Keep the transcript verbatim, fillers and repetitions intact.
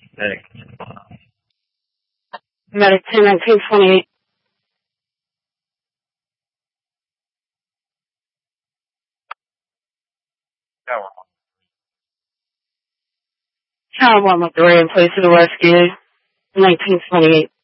Medic. Medic ten nineteen twenty-eight. Tower. Tower one with the in place of the rescue. nineteen twenty-eight.